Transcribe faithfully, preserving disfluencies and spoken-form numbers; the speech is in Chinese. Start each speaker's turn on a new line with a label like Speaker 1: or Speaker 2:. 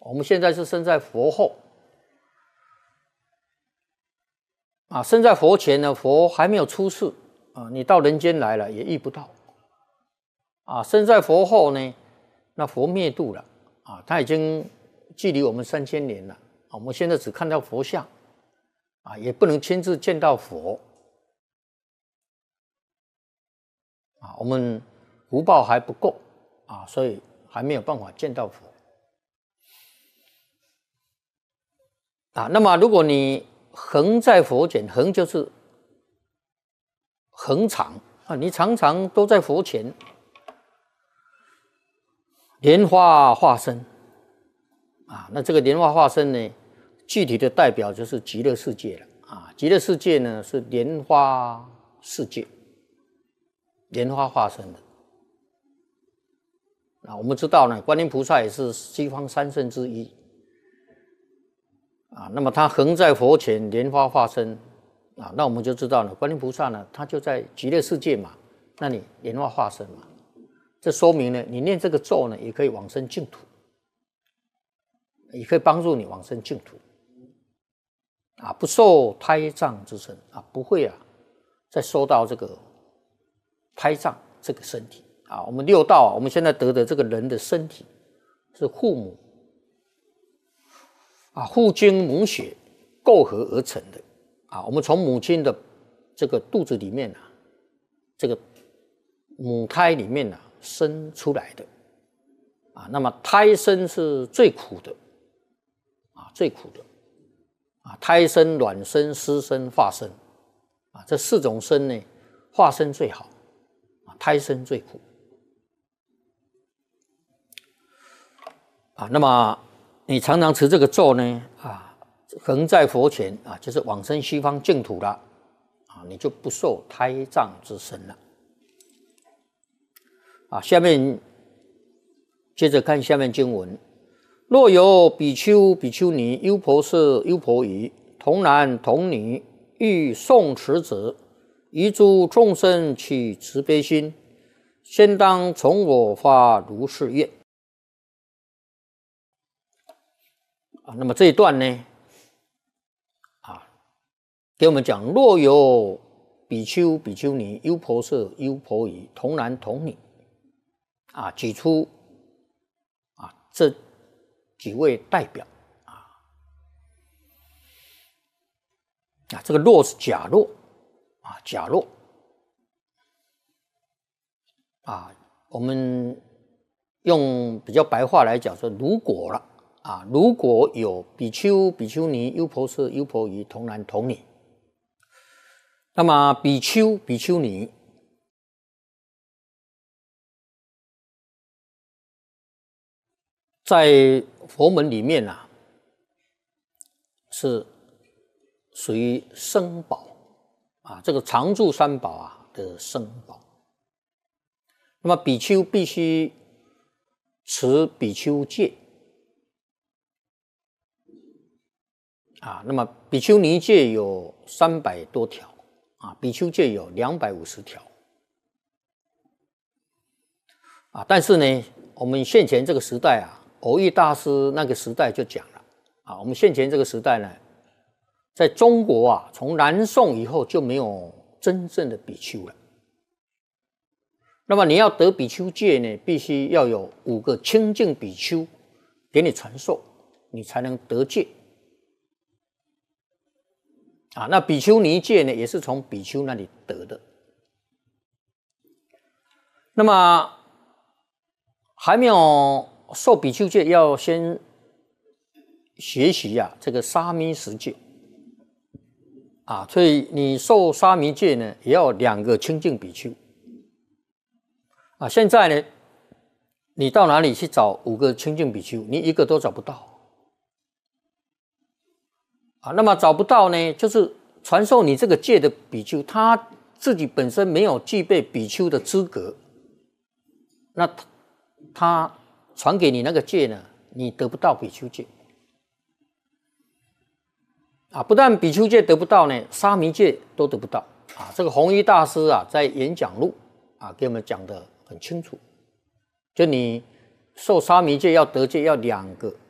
Speaker 1: 我们现在是身在佛后啊，身在佛前呢，佛还没有出世啊，你到人间来了也遇不到啊。身在佛后呢，那佛灭度了啊，他已经距离我们三千年了啊，我们现在只看到佛像啊，也不能亲自见到佛啊，我们福报还不够啊，所以还没有办法见到佛啊。那么如果你恒在佛前，恒就是恒常啊，你常常都在佛前，莲花化身啊，那这个莲花化身呢，具体的代表就是极乐世界了啊。极乐世界呢是莲花世界，莲花化身的啊。我们知道呢，观音菩萨也是西方三圣之一啊。那么他恒在佛前，莲花化身啊，那我们就知道了，观音菩萨呢，他就在极乐世界嘛，那你莲花化身嘛，这说明呢，你念这个咒呢，也可以往生净土，也可以帮助你往生净土啊，不受胎藏之身啊，不会啊，再受到这个胎藏这个身体啊。我们六道啊，我们现在得的这个人的身体是父母啊，父精母血构合而成的啊。我们从母亲的这个肚子里面啊，这个母胎里面啊生出来的啊。那么胎生是最苦的啊，最苦的啊。胎生、卵生、湿生、化生啊，这四种生呢，化生最好啊，胎生最苦啊。那么你常常持这个咒呢啊，恒在佛前啊，就是往生西方净土了啊，你就不受胎藏之身了啊。下面接着看下面经文：若有比丘、比丘尼、优婆塞、优婆夷、童男童女，欲诵持者，于诸众生起慈悲心，先当从我发如是愿。啊，那么这一段呢，啊，给我们讲，若有比丘、比丘尼、优婆塞、优婆夷、童男童女，啊，举出啊这几位代表啊，啊，这个若是假若啊，假若啊，我们用比较白话来讲说，如果了。啊，如果有比丘、比丘尼、优婆塞、优婆夷、童男童女，那么比丘、比丘尼在佛门里面啊，是属于僧宝啊，这个常住三宝啊的僧宝。那么比丘必须持比丘戒。啊，那么比丘尼戒有三百多条啊，比丘戒有两百五十条啊。但是呢，我们现前这个时代啊，蕅益大师那个时代就讲了啊，我们现前这个时代呢，在中国啊，从南宋以后就没有真正的比丘了。那么你要得比丘戒呢，必须要有五个清净比丘给你传授，你才能得戒。啊，那比丘尼戒呢，也是从比丘那里得的。那么还没有受比丘戒，要先学习啊这个沙弥十戒啊，所以你受沙弥戒呢，也要两个清净比丘啊。现在呢，你到哪里去找五个清净比丘？你一个都找不到。啊，那么找不到呢，就是传授你这个戒的比丘，他自己本身没有具备比丘的资格，那他他传给你那个戒呢，你得不到比丘戒。啊，不但比丘戒得不到呢，沙弥戒都得不到。啊，这个弘一大师啊，在演讲录啊，给我们讲得很清楚，就你受沙弥戒要得戒，要两个